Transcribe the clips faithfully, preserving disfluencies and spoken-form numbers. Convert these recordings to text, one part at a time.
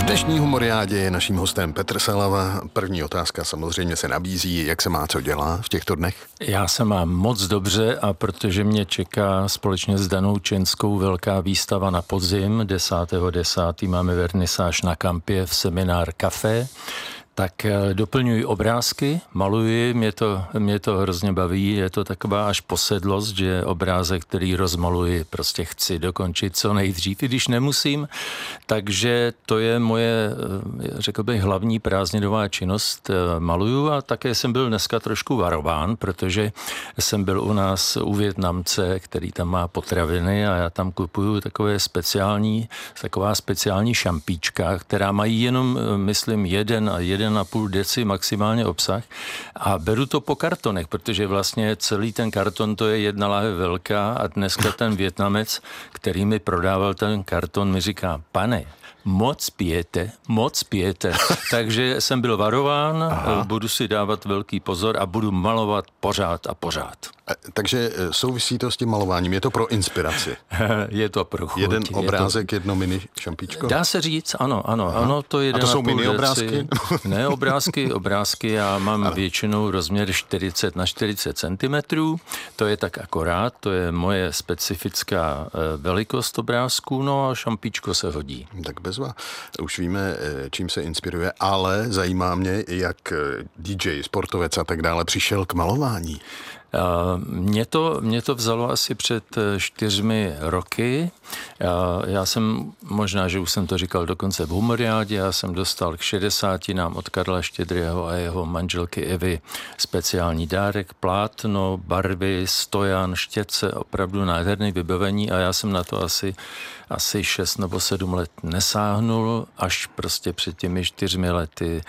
dnešní humoriádě je naším hostem Petr Salava. První otázka samozřejmě se nabízí, jak se má co dělá v těchto dnech? Já se mám moc dobře a protože mě čeká společně s Danou Čenskou velká výstava na podzim, desátého desátého máme vernisáž na Kampě v Seminár Café, tak doplňuji obrázky, maluji, mě to, mě to hrozně baví, je to taková až posedlost, že obrázek, který rozmaluji, prostě chci dokončit co nejdřív, i když nemusím, takže to je moje, řekl bych, hlavní prázdninová činnost, maluju a také jsem byl dneska trošku varován, protože jsem byl u nás u Vietnamce, který tam má potraviny a já tam kupuju takové speciální, taková speciální šampíčka, která mají jenom, myslím, jeden a jeden na půl deci maximálně obsah a beru to po kartonech, protože vlastně celý ten karton to je jedna láhev velká a dneska ten Vietnamec, který mi prodával ten karton, mi říká, pane, moc pijete, moc pijete. Takže jsem byl varován, Aha. budu si dávat velký pozor a budu malovat pořád a pořád. Takže souvisí to s tím malováním, je to pro inspiraci? Je to pro chuť. Jeden obrázek, to... jedno mini šampíčko? Dá se říct, ano, ano, Aha. ano, to je jeden a to jsou a půl mini deci. obrázky? Ne, obrázky, obrázky, já mám ano. většinou rozměr čtyřicet na čtyřicet centimetrů, to je tak akorát, to je moje specifická velikost obrázků, no a šampíčko se hodí. Tak bezva, už víme, čím se inspiruje, ale zajímá mě, jak dý džej, sportovec a tak dále přišel k malování. Mě to, mě to vzalo asi před čtyřmi roky. Já jsem, možná, že už jsem to říkal dokonce v humoriádě, já jsem dostal k šedesátinám od Karla Štědrého a jeho manželky Evy speciální dárek, plátno, barvy, stojan, štětce, opravdu nádherné vybavení a já jsem na to asi, asi šest nebo sedm let nesáhnul, až prostě před těmi čtyřmi lety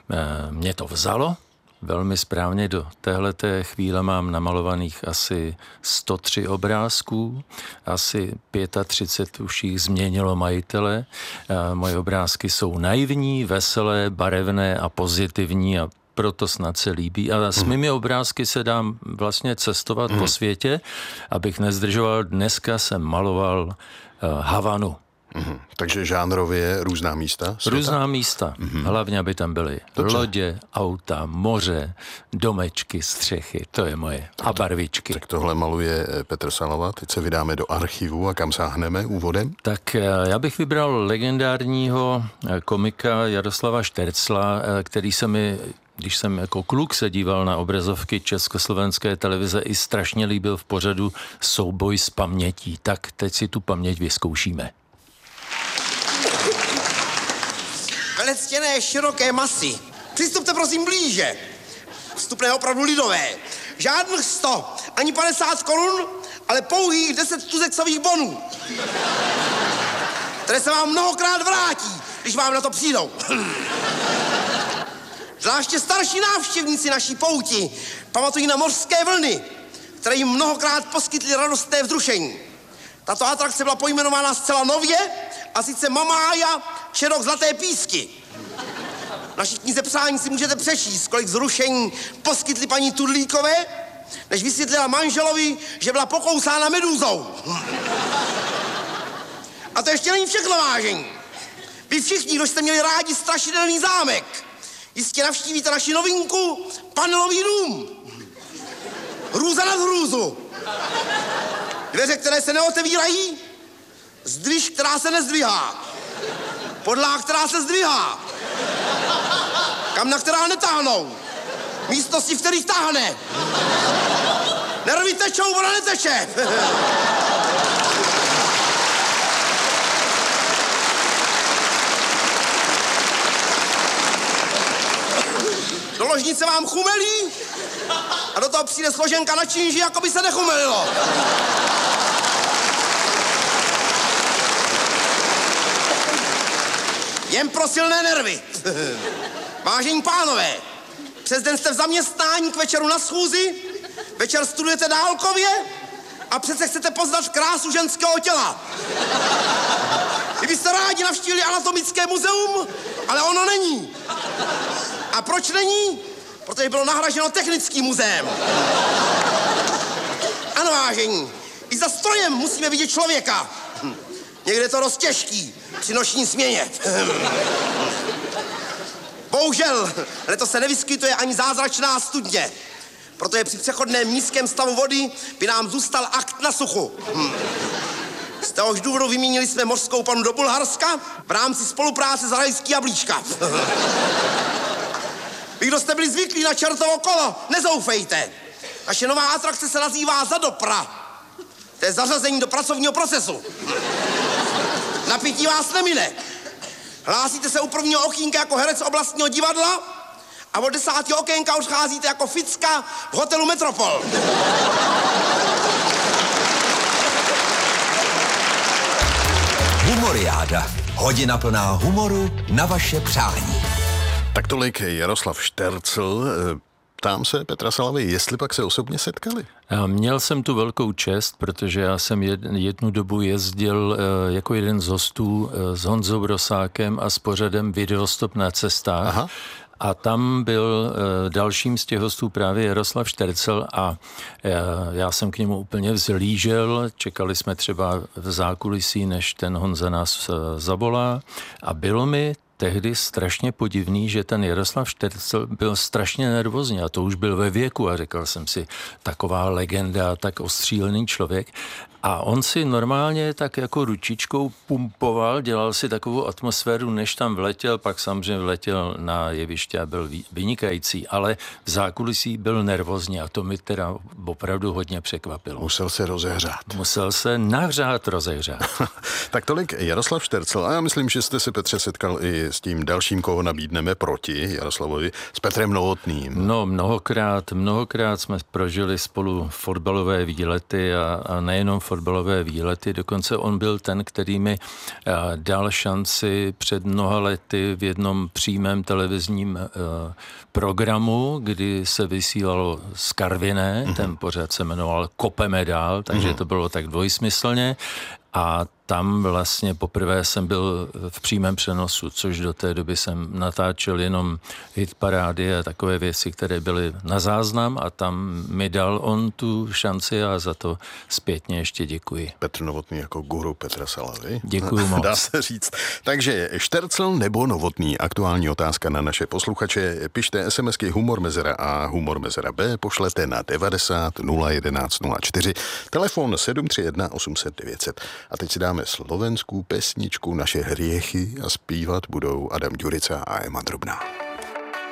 mě to vzalo. Velmi správně, do téhleté chvíle mám namalovaných asi sto tři obrázků, asi třicet pět už jich změnilo majitele. Moje obrázky jsou naivní, veselé, barevné a pozitivní a proto snad se líbí. A s mými obrázky se dám vlastně cestovat mm. po světě, abych nezdržoval. Dneska jsem maloval uh, Havanu. Mm-hmm. Takže žánrově různá místa? Světa? Různá místa. Mm-hmm. Hlavně, aby tam byly Dobře. lodě, auta, moře, domečky, střechy. To je moje. Tak, a barvičky. Tak tohle maluje Petr Salava. Teď se vydáme do archivu a kam sáhneme úvodem? Tak já bych vybral legendárního komika Jaroslava Štercla, který se mi, když jsem jako kluk se díval na obrazovky československé televize, i strašně líbil v pořadu Souboj s pamětí. Tak teď si tu paměť vyzkoušíme. Velectěné široké masy. Přistupte prosím blíže. Vstupné opravdu lidové. Žádných sto, ani padesát korun, ale pouhých deset tuzeksových bonů. Které se vám mnohokrát vrátí, když vám na to přijdou. Zvláště starší návštěvníci naší pouti pamatují na mořské vlny, které jim mnohokrát poskytly radostné vzrušení. Tato atrakce byla pojmenována zcela nově, a sice Mamája Čerok Zlaté písky. V naší knize přání si můžete přečíst, kolik vzrušení poskytly paní Tudlíkové, než vysvětlila manželovi, že byla pokousána medúzou. A to ještě není všechno, vážení. Vy všichni, kdo jste měli rádi strašidelný zámek, jistě navštívíte naši novinku Panelový dům. Hrůza nad hrůzu. Dveře, které se neotevírají, zdviž, která se nezdvihá. Podlaha, která se zdvihá. Kamna, která netáhnou. Místnosti, v kterých táhne. Nervy tečou, voda neteče. Do ložnice vám chumelí a do toho přijde složenka na činži, jako by se nechumelilo. Jen pro silné nervy. Vážení pánové, přes den jste v zaměstnání, k večeru na schůzi, večer studujete dálkově a přece chcete poznat krásu ženského těla. Vy byste rádi navštívili anatomické muzeum, ale ono není. A proč není? Protože bylo nahraženo technickým muzeem. Ano, vážení, i za strojem musíme vidět člověka. Hm. Někde je to dost těžký. při noční směně. Bohužel, letos se nevyskytuje ani zázračná studně, protože při přechodném nízkém stavu vody by nám zůstal akt na suchu. Hm. Z téhož důvodu vymínili jsme mořskou panu do Bulharska v rámci spolupráce s rajský jablíčka. Vy, kdo jste byli zvyklí na čertovo kolo, nezoufejte. Naše nová atrakce se nazývá Zadopra. To je zařazení do pracovního procesu. Napití vás nemine. Hlásíte se u prvního okýnka jako herec oblastního divadla a od desátého okénka už cházíte jako ficka v hotelu Metropol. Humoriáda. Hodina plná humoru na vaše přání. Tak tolik Jaroslav Štercl. Ptám se Petra Salavy, jestli pak se osobně setkali? Já měl jsem tu velkou čest, protože já jsem jednu dobu jezdil jako jeden z hostů s Honzou Rosákem a s pořadem Videostop na cestách. Aha. A tam byl dalším z těch hostů právě Jaroslav Štercl a já jsem k němu úplně vzlížel. Čekali jsme třeba v zákulisí, než ten Honza nás zavolá a bylo mi tehdy strašně podivný, že ten Jaroslav Štercl byl strašně nervózní a to už byl ve věku a říkal jsem si, taková legenda, tak ostřílený člověk. A on si normálně tak jako ručičkou pumpoval, dělal si takovou atmosféru, než tam vletěl, pak samozřejmě vletěl na jeviště a byl vynikající, ale v zákulisí byl nervózní a to mi teda opravdu hodně překvapilo. Musel se rozehřát. Musel se nahřát, rozehřát. Tak tolik Jaroslav Štercl a já myslím, že jste se, Petře, setkal i s tím dalším, koho nabídneme proti Jaroslavovi, s Petrem Novotným. No, mnohokrát, mnohokrát jsme prožili spolu fotbalové výlety a, a nejenom fotbalové výlety, dokonce on byl ten, který mi dal šanci před mnoha lety v jednom přímém televizním programu, kdy se vysílalo z Karviné, mm-hmm. ten pořad se jmenoval Kopeme dál, takže mm-hmm. to bylo tak dvojsmyslně. A tam vlastně poprvé jsem byl v přímém přenosu, což do té doby jsem natáčel jenom hitparády a takové věci, které byly na záznam a tam mi dal on tu šanci a za to zpětně ještě děkuji. Petr Novotný jako guru Petra Salavy. Děkuju moc. Dá se říct. Takže Štercl nebo Novotný? Aktuální otázka na naše posluchače. Pište SMSky Humor Mezera A, Humor Mezera B, pošlete na devadesát nula jedenáct nula čtyři, telefon sedm tři jedna osm set devět set. A teď si dáme slovenskou pesničku Naše hriechy a zpívat budou Adam Ďurica a Ema Drobná.